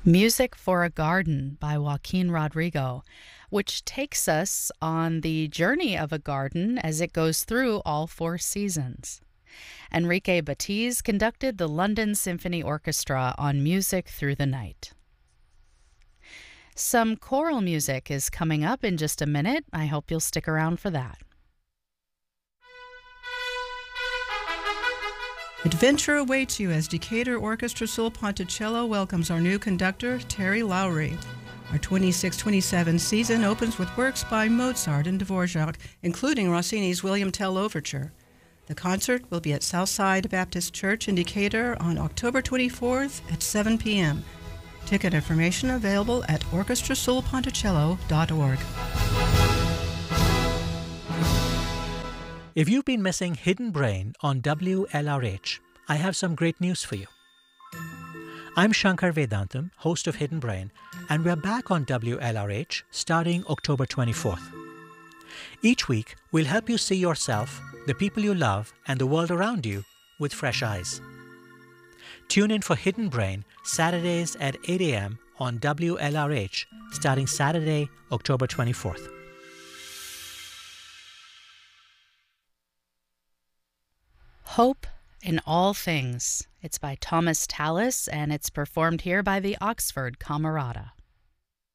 Music for a Garden by Joaquin Rodrigo, which takes us on the journey of a garden as it goes through all four seasons. Enrique Batiz conducted the London Symphony Orchestra on Music Through the Night. Some choral music is coming up in just a minute. I hope you'll stick around for that. Adventure awaits you as Decatur Orchestra Sul Ponticello welcomes our new conductor, Terry Lowry. Our 26-27 season opens with works by Mozart and Dvorak, including Rossini's William Tell Overture. The concert will be at Southside Baptist Church in Decatur on October 24th at 7 p.m. Ticket information available at orchestrasulponticello.org. If you've been missing Hidden Brain on WLRH, I have some great news for you. I'm Shankar Vedantam, host of Hidden Brain, and we're back on WLRH starting October 24th. Each week, we'll help you see yourself, the people you love, and the world around you with fresh eyes. Tune in for Hidden Brain Saturdays at 8 a.m. on WLRH starting Saturday, October 24th. Hope in All Things. It's by Thomas Tallis, and it's performed here by the Oxford Camerata.